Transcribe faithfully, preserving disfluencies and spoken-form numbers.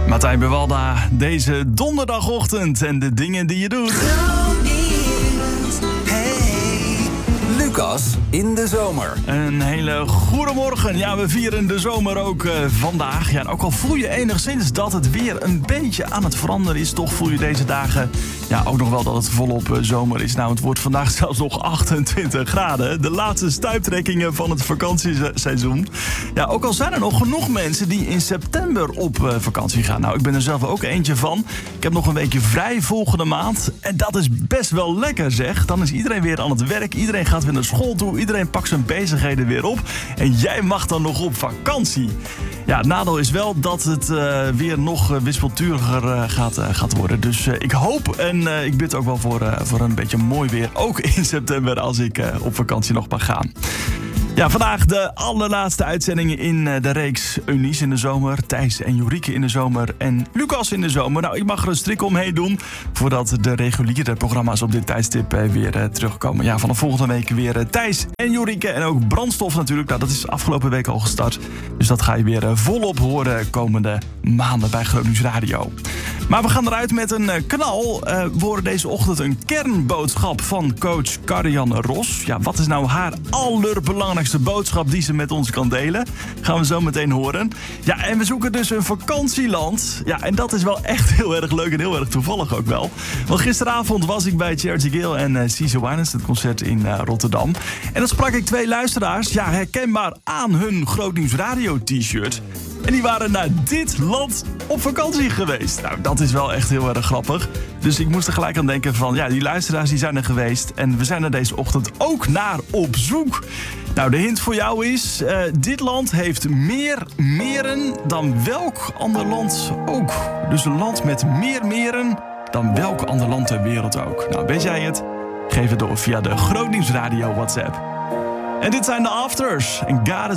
Martijn Bewalda, deze donderdagochtend en de dingen die je doet. Lucas in de zomer. Een hele goede morgen. Ja, we vieren de zomer ook uh, vandaag. Ja, en ook al voel je enigszins dat het weer een beetje aan het veranderen is, toch voel je deze dagen ja, ook nog wel dat het volop uh, zomer is. Nou, het wordt vandaag zelfs nog achtentwintig graden. De laatste stuiptrekkingen van het vakantieseizoen. Ja, ook al zijn er nog genoeg mensen die in september op uh, vakantie gaan. Nou, ik ben er zelf ook eentje van. Ik heb nog een weekje vrij volgende maand. En dat is best wel lekker, zeg. Dan is iedereen weer aan het werk. Iedereen gaat weer naar school toe. Iedereen pakt zijn bezigheden weer op. En jij mag dan nog op vakantie. Ja, het nadeel is wel dat het uh, weer nog uh, wispelturiger uh, gaat, uh, gaat worden. Dus uh, ik hoop en uh, ik bid ook wel voor, uh, voor een beetje mooi weer. Ook in september als ik uh, op vakantie nog mag gaan. Ja, vandaag de allerlaatste uitzendingen in de reeks Eunice in de zomer, Thijs en Jorike in de zomer en Lucas in de zomer. Nou, ik mag er een strik omheen doen voordat de reguliere programma's op dit tijdstip weer uh, terugkomen. Ja, vanaf volgende week weer uh, Thijs en Jorike en ook Brandstof natuurlijk. Nou, dat is afgelopen week al gestart. Dus dat ga je weer uh, volop horen komende maanden bij Gronings Radio. Maar we gaan eruit met een uh, knal. Uh, we horen deze ochtend een kernboodschap van coach Karianne Ros. Ja, wat is nou haar allerbelangrijkste boodschap die ze met ons kan delen? Gaan we zo meteen horen. Ja, en we zoeken dus een vakantieland. Ja, en dat is wel echt heel erg leuk en heel erg toevallig ook wel. Want gisteravond was ik bij Charity Gale en uh, Cecil Winans, het concert in uh, Rotterdam. En dan sprak ik twee luisteraars, ja, herkenbaar aan hun Grootnieuws Radio t-shirt. En die waren naar dit land op vakantie geweest. Nou, dat is wel echt heel erg grappig. Dus ik moest er gelijk aan denken van, ja, die luisteraars die zijn er geweest. En we zijn er deze ochtend ook naar op zoek. Nou, de hint voor jou is, uh, dit land heeft meer meren dan welk ander land ook. Dus een land met meer meren dan welk ander land ter wereld ook. Nou, weet jij het? Geef het door via de Grootnieuws Radio WhatsApp. En dit zijn de Afters. En God is